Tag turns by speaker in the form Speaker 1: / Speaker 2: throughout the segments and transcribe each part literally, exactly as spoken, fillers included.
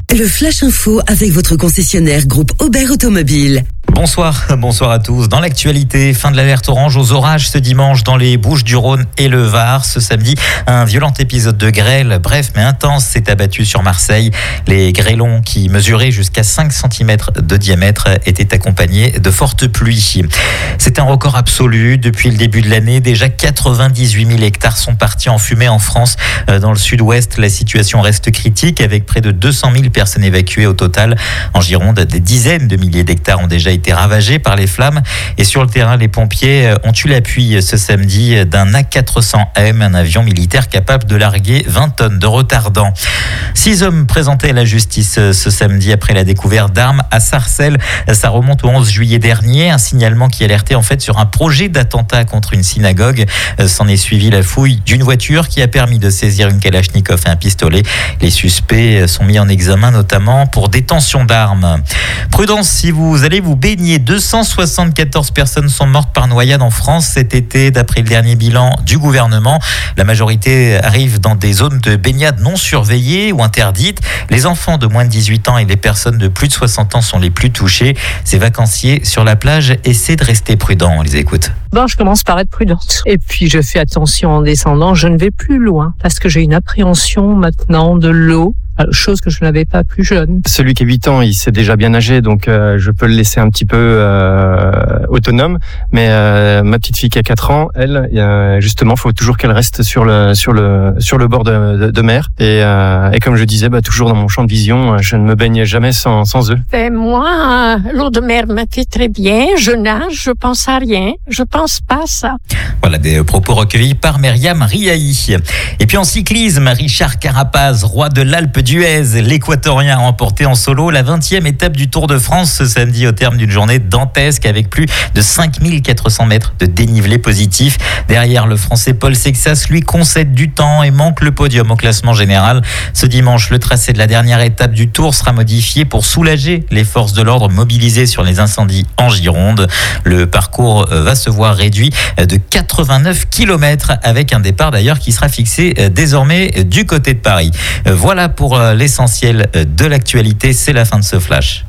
Speaker 1: Le Flash Info avec votre concessionnaire groupe Aubert Automobile.
Speaker 2: Bonsoir, bonsoir à tous. Dans l'actualité, fin de l'alerte orange aux orages ce dimanche dans les Bouches-du-Rhône et le Var. Ce samedi, un violent épisode de grêle, bref mais intense, s'est abattu sur Marseille. Les grêlons qui mesuraient jusqu'à cinq centimètres de diamètre étaient accompagnés de fortes pluies. C'est un record absolu. Depuis le début de l'année, déjà quatre-vingt-dix-huit mille hectares sont partis en fumée en France. Dans le sud-ouest, la situation reste critique avec près de deux cent mille personnes évacuées au total. En Gironde, des dizaines de milliers d'hectares ont déjà été ravagés par les flammes. Et sur le terrain, les pompiers ont eu l'appui ce samedi d'un A quatre cents M, un avion militaire capable de larguer vingt tonnes de retardant. Six hommes présentés à la justice ce samedi après la découverte d'armes à Sarcelles. Ça remonte au onze juillet dernier. Un signalement qui alertait en fait sur un projet d'attentat contre une synagogue. S'en est suivi la fouille d'une voiture qui a permis de saisir une Kalachnikov et un pistolet. Les suspects sont mis en examen notamment pour détention d'armes. Prudence si vous allez vous baigner. deux cent soixante-quatorze personnes sont mortes par noyade en France cet été d'après le dernier bilan du gouvernement. La majorité arrive dans des zones de baignade non surveillées ou interdites. Les enfants de moins de dix-huit ans et les personnes de plus de soixante ans sont les plus touchés. Ces vacanciers sur la plage essaient de rester prudents. On les écoute.
Speaker 3: Bon, je commence par être prudente. Et puis, je fais attention en descendant. Je ne vais plus loin parce que j'ai une appréhension maintenant de l'eau. Chose que je n'avais pas plus jeune.
Speaker 4: Celui qui a huit ans, il sait déjà bien nager, donc euh, je peux le laisser un petit peu euh, autonome. Mais euh, ma petite fille qui a quatre ans, elle, euh, justement, faut toujours qu'elle reste sur le sur le sur le bord de, de, de mer. Et, euh, et comme je disais, bah, toujours dans mon champ de vision, je ne me baigne jamais sans sans eux.
Speaker 5: Ben moi, l'eau de mer me fait très bien. Je nage, je pense à rien, je pense pas à ça.
Speaker 2: Voilà des propos recueillis par Myriam Riahi. Et puis en cyclisme, Richard Carapaz, roi de l'Alpe d'Huez, l'Équatorien a remporté en solo la vingtième étape du Tour de France ce samedi au terme d'une journée dantesque avec plus de cinq mille quatre cents mètres de dénivelé positif. Derrière, le Français Paul Sexas lui concède du temps et manque le podium au classement général. Ce dimanche, le tracé de la dernière étape du Tour sera modifié pour soulager les forces de l'ordre mobilisées sur les incendies en Gironde. Le parcours va se voir réduit de quatre-vingt-neuf kilomètres avec un départ d'ailleurs qui sera fixé désormais du côté de Paris. Voilà pour l'essentiel de l'actualité. C'est la fin de ce flash.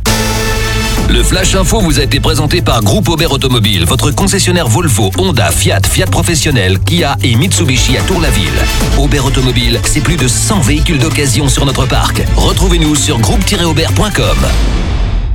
Speaker 6: Le Flash Info vous a été présenté par Groupe Aubert Automobile, votre concessionnaire Volvo, Honda, Fiat, Fiat Professionnel, Kia et Mitsubishi à Tour-la-Ville. Aubert Automobile, c'est plus de cent véhicules d'occasion sur notre parc. Retrouvez-nous sur groupe tiret aubert point com.